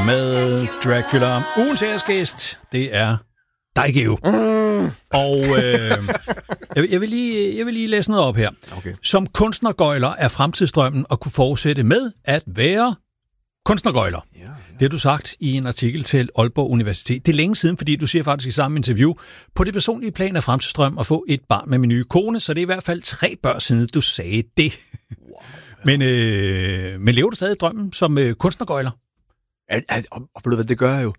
med Dracula. Ugens æresgæst, det er dig, Geo. Og jeg vil lige læse noget op her. Okay. Som kunstnergøjler er fremtidsdrømmen at kunne fortsætte med at være kunstnergøjler. Ja. Det har du sagt i en artikel til Aalborg Universitet. Det er længe siden, fordi du siger faktisk i samme interview, på det personlige plan af fremtidsdrøm at få et barn med min nye kone, så det er i hvert fald 3 børn siden, du sagde det. Wow. Men lever du stadig drømmen som kunstnergøjler? Og ved du hvad, det gør jeg jo.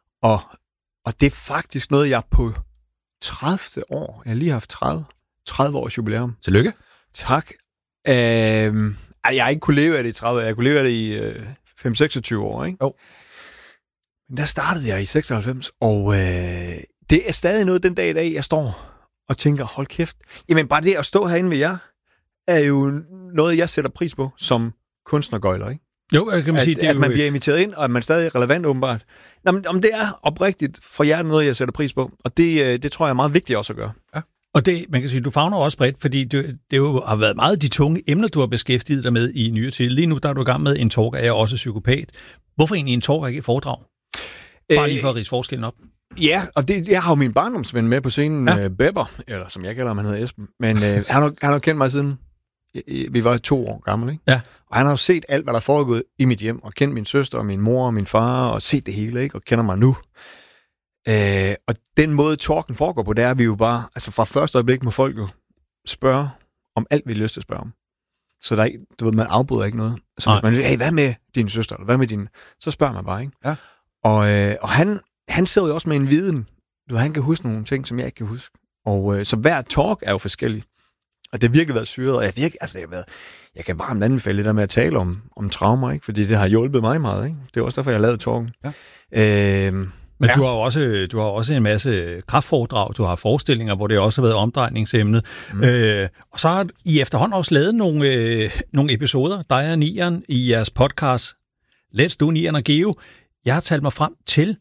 Og det er faktisk noget, jeg på 30. år, jeg har lige haft 30 års jubilæum. Tillykke. Tak. Jeg har ikke kunne leve af det i 30 år, jeg kunne leve af det i 5-26 år, ikke? Jo. Men der startede jeg i 96, og det er stadig noget den dag i dag, jeg står og tænker, hold kæft. Jamen bare det at stå herinde ved jer, er jo noget, jeg sætter pris på som kunstnergøjler, ikke? Jo, kan man sige. Det at man bliver inviteret ind, og at man stadig er relevant åbenbart. Nå, men det er oprigtigt for jer noget, jeg sætter pris på, og det tror jeg er meget vigtigt også at gøre. Ja. Og det, man kan sige, du favner også bredt, fordi det jo har været meget de tunge emner, du har beskæftiget dig med i nyere tid. Lige nu der er du i gang med en talk, er jeg også psykopat. Hvorfor egentlig en talk og ikke et foredrag? Bare lige for at ridse forskellen op. Ja, og jeg har jo min barndomsven med på scenen, ja. Bepper, eller som jeg kalder ham, han hedder Esben. Men han har kendt mig siden vi var 2 år gamle, ikke? Ja. Og han har jo set alt, hvad der er foregået i mit hjem, og kendt min søster, og min mor, og min far, og set det hele, ikke? Og kender mig nu. Og den måde, talken foregår på, det er, vi jo bare, altså fra første øjeblik må folk jo spørge om alt, vi har lyst til at spørge om. Så der er ikke, du ved, man afbryder ikke noget. Så hvis man siger, hey, hvad med din søster, eller hvad med din, så spørger man bare, ikke? Ja. Og han sidder jo også med en viden, han kan huske nogle ting, som jeg ikke kan huske. Og så hver talk er jo forskellig. Og det har virkelig været syret, og jeg kan varmt anbefale det der med at tale om traumer, ikke? Fordi det har hjulpet mig meget, ikke? Det er også derfor, jeg lavede talken. Ja. Men du har også en masse kraftforedrag, du har forestillinger, hvor det også har været omdrejningsemnet. Og så har I efterhånden også lavet nogle episoder, dig og Nieren, i jeres podcast, Let's Do Nieren og Geo. Jeg har talt mig frem til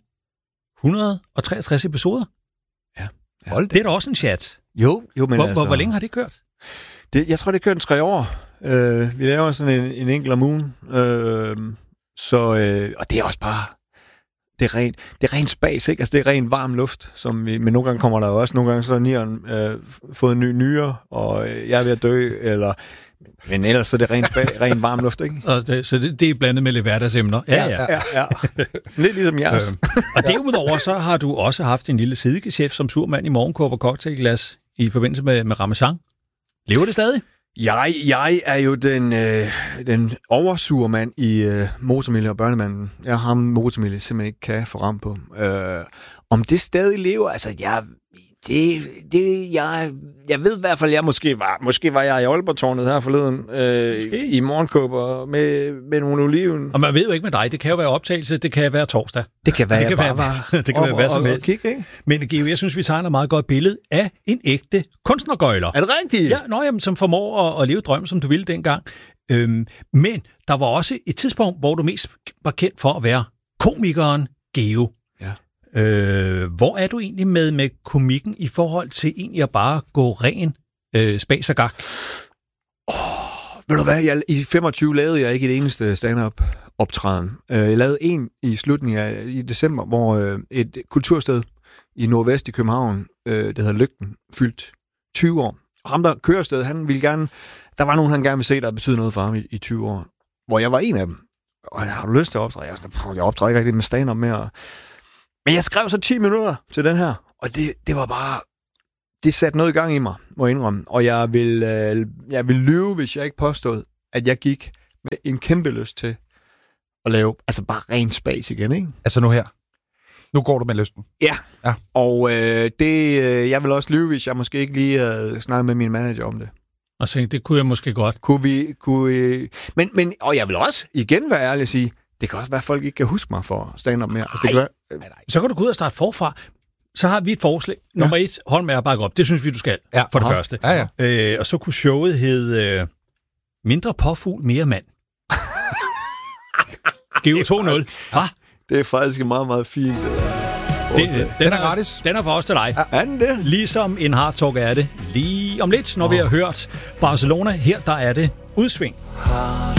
163 episoder. Ja. Det er da også en chat. Jo, men hvor længe har det kørt? Jeg tror, det kørt 3 år. Vi laver sådan en enkelt om ugen. Og det er også bare... Det er rent spas, ikke? Altså, det er ren varm luft, men nogle gange kommer der jo også, nogle gange så har Nieren fået en ny nyre, og jeg er ved at dø, men ellers så er det ren varm luft, ikke? Så det er blandet med lidt hverdagsemner. Ja. Lidt ligesom jeres. Og derudover så har du også haft en lille sidegeschæft som surmand i Morgenkåb og Cocktailglas i forbindelse med Ramachan. Lever det stadig? Jeg er jo den oversurmand i Motormille og Børnemanden. Jeg har Motormille simpelthen ikke kan få ram på. Om det stadig lever, altså jeg ved i hvert fald, jeg måske var jeg i Aalborg-tårnet her forleden i morgenkåber med nogle oliven. Og man ved jo ikke med dig, det kan jo være optagelse, det kan være torsdag. Det kan være, det kan være hvad som helst. Men Geo, jeg synes, vi tegner et meget godt billede af en ægte kunstnergøjler. Er det rigtigt? Ja, som formår at leve drømmen, som du ville dengang. Men der var også et tidspunkt, hvor du mest var kendt for at være komikeren Geo. Hvor er du egentlig med komikken i forhold til egentlig at bare gå ren spas og gak? Ved du hvad, i 25 lavede jeg ikke et eneste stand-up optræden. Jeg lavede en i slutningen i december, hvor et kultursted i nordvest i København, det hedder Lygten, fyldt 20 år. Og ham der kørestedet, han ville gerne, der var nogen, han gerne ville se, der betyder noget for ham i 20 år. Hvor jeg var en af dem. Og har du lyst til at optræde? Jeg optræder ikke rigtig med stand-up mere. Men jeg skrev så 10 minutter til den her, og det var bare... Det satte noget i gang i mig, må jeg indrømme. Og jeg vil lyve, hvis jeg ikke påstod, at jeg gik med en kæmpe lyst til at lave altså bare ren spas igen, ikke? Altså nu her? Nu går du med lysten? Ja. Og jeg vil også lyve, hvis jeg måske ikke lige havde snakket med min manager om det. Og så det kunne jeg måske godt. Men og jeg vil også igen være ærlig og sige, det kan også være, at folk ikke kan huske mig for stand-up mere. Altså, så kan du gå ud og starte forfra. Så har vi et forslag. Nummer 1, hold med at bakke op. Det synes vi, du skal, for det første. Ja. Og så kunne showet hedde Mindre påfugl, mere mand. Geo 2-0. Det er faktisk meget, meget fint. Den er gratis. Den er for os til dig. Er den det? Ligesom en hard talk er det. Lige om lidt, når vi har hørt Barcelona. Her der er det udsving.